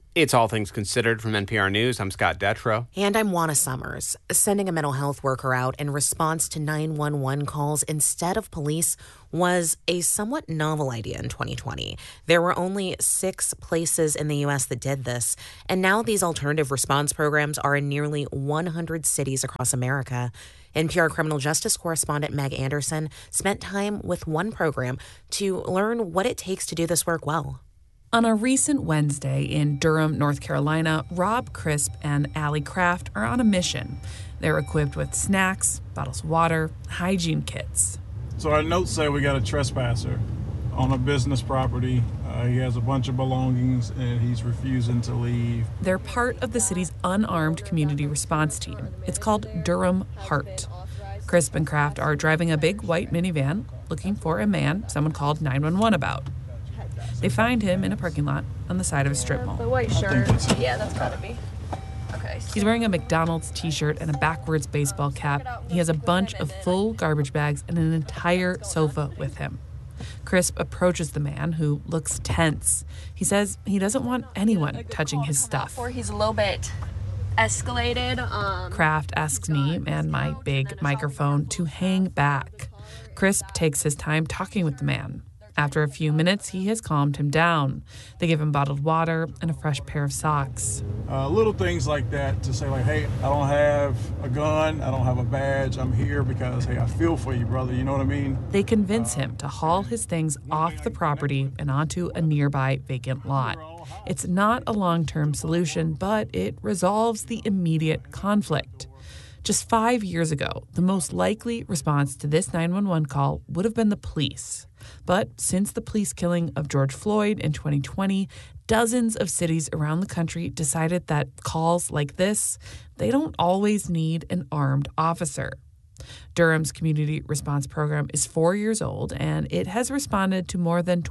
It's All Things Considered from NPR News. I'm Scott Detrow. And I'm Juana Summers. Sending a mental health worker out in response to 911 calls instead of police was a somewhat novel idea in 2020. There were only 6 places in the U.S. that did this, and now these alternative response programs are in nearly 100 cities across America. NPR criminal justice correspondent Meg Anderson spent time with one program to learn what it takes to do this work well. On a recent Wednesday in Durham, North Carolina, Rob Crisp and Allie Kraft are on a mission. They're equipped with snacks, bottles of water, hygiene kits. So our notes say we got a trespasser on a business property. He has a bunch of belongings and he's refusing to leave. They're part of the city's unarmed community response team. It's called Durham Heart. Crisp and Kraft are driving a big white minivan looking for a man someone called 911 about. They find him in a parking lot on the side of a strip mall. The white shirt. Yeah, that's gotta be. Okay. He's wearing a McDonald's t-shirt and a backwards baseball cap. He has a bunch of full garbage bags and an entire sofa with him. Crisp approaches the man, who looks tense. He says he doesn't want anyone touching his stuff. He's a little bit escalated. Kraft asks me and my big microphone to hang back. Crisp takes his time talking with the man. After a few minutes, he has calmed him down. They give him bottled water and a fresh pair of socks. Little things like that to say, like, hey, I don't have a gun, I don't have a badge, I'm here because, hey, I feel for you, brother, you know what I mean? They convince him to haul his things off the property and onto a nearby vacant lot. It's not a long-term solution, but it resolves the immediate conflict. Just 5 years ago, the most likely response to this 911 call would have been the police. But since the police killing of George Floyd in 2020, dozens of cities around the country decided that calls like this, they don't always need an armed officer. Durham's community response program is 4 years old, and it has responded to more than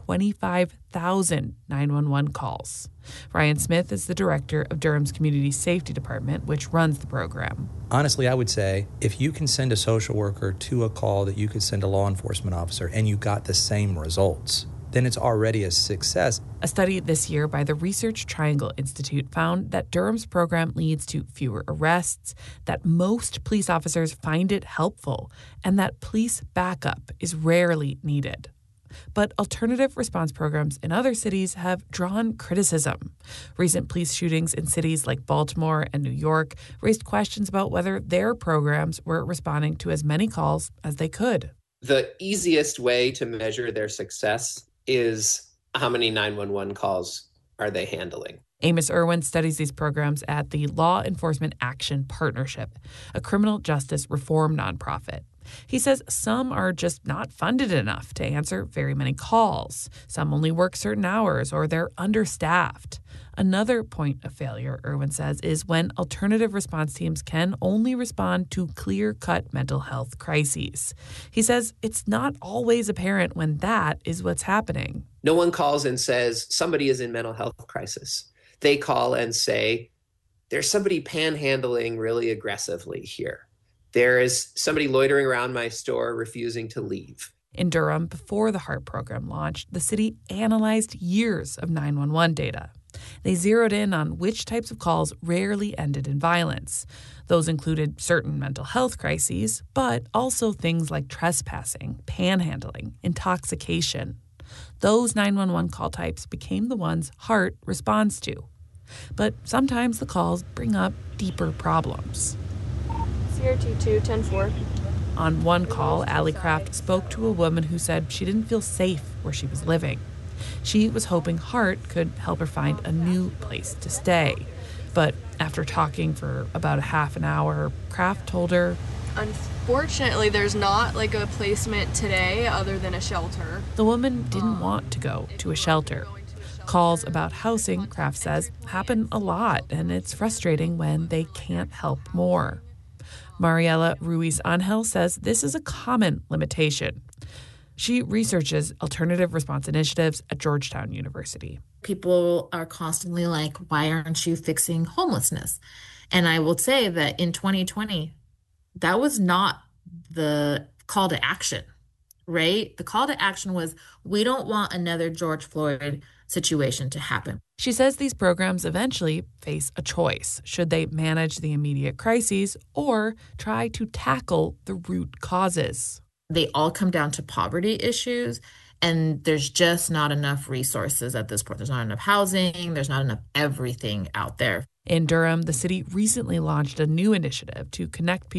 25,000 911 calls. Ryan Smith is the director of Durham's Community Safety Department, which runs the program. Honestly, I would say if you can send a social worker to a call that you could send a law enforcement officer and you got the same results, then it's already a success. A study this year by the Research Triangle Institute found that Durham's program leads to fewer arrests, that most police officers find it helpful, and that police backup is rarely needed. But alternative response programs in other cities have drawn criticism. Recent police shootings in cities like Baltimore and New York raised questions about whether their programs were responding to as many calls as they could. The easiest way to measure their success is how many 911 calls are they handling. Amos Irwin studies these programs at the Law Enforcement Action Partnership, a criminal justice reform nonprofit. He says some are just not funded enough to answer very many calls. Some only work certain hours or they're understaffed. Another point of failure, Irwin says, is when alternative response teams can only respond to clear-cut mental health crises. He says it's not always apparent when that is what's happening. No one calls and says somebody is in mental health crisis. They call and say, there's somebody panhandling really aggressively here. There is somebody loitering around my store refusing to leave. In Durham, before the HEART program launched, the city analyzed years of 911 data. They zeroed in on which types of calls rarely ended in violence. Those included certain mental health crises, but also things like trespassing, panhandling, intoxication. Those 911 call types became the ones HEART responds to. But sometimes the calls bring up deeper problems. CRT2 10-4. On one call, Allie Kraft spoke to a woman who said she didn't feel safe where she was living. She was hoping HEART could help her find a new place to stay. But after talking for about a half an hour, Kraft told her, Unfortunately, there's not like a placement today other than a shelter. The woman didn't want to go to a shelter. Calls about housing, Kraft says, happen a lot, and it's frustrating when they can't help more. Mariela Ruiz-Angel says this is a common limitation. She researches alternative response initiatives at Georgetown University. People are constantly like, why aren't you fixing homelessness? And I will say that in 2020, that was not the call to action, right? The call to action was, we don't want another George Floyd situation to happen. She says these programs eventually face a choice. Should they manage the immediate crises or try to tackle the root causes? They all come down to poverty issues, and there's just not enough resources at this point. There's not enough housing. There's not enough everything out there. In Durham, the city recently launched a new initiative to connect people